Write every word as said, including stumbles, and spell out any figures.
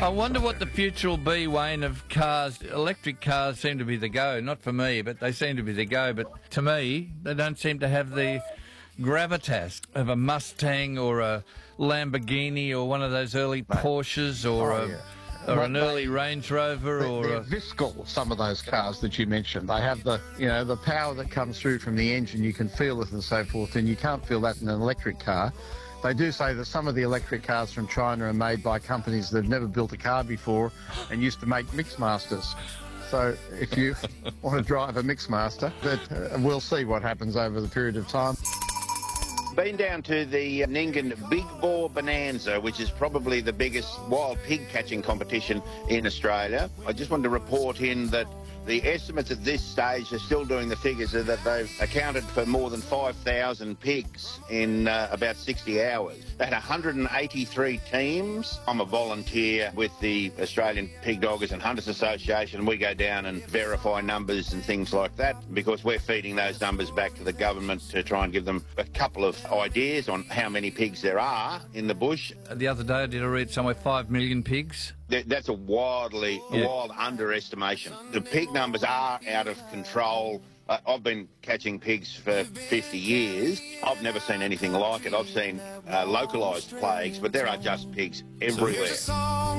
I wonder what the future will be, Wayne, of cars. Electric cars seem to be the go. Not for me, but they seem to be the go. But to me, they don't seem to have the gravitas of a Mustang or a Lamborghini or one of those early Porsches or Oh, a... yeah. Or But an they- early Range Rover, They're, or they're a, visceral, some of those cars that you mentioned. They have the, you know, the power that comes through from the engine. You can feel it and so forth, and you can't feel that in an electric car. They do say that some of the electric cars from China are made by companies that have never built a car before and used to make Mixmasters. So if you want to drive a Mixmaster, but uh, we'll see what happens over the period of time. Been down to the Nyngan Big Boar Bonanza, which is probably the biggest wild pig catching competition in Australia. I just wanted to report in that the estimates at this stage are still doing the figures are that they've accounted for more than five thousand pigs in uh, about sixty hours. They had one hundred eighty-three teams. I'm a volunteer with the Australian Pig Doggers and Hunters Association. We go down and verify numbers and things like that because we're feeding those numbers back to the government to try and give them a couple of ideas on how many pigs there are in the bush. the other day I did I read somewhere five million pigs. That- That's a wildly, Yeah. wild underestimation. The pig numbers are out of control. Uh, I've been catching pigs for fifty years. I've never seen anything like it. I've seen uh, localised plagues, but there are just pigs everywhere.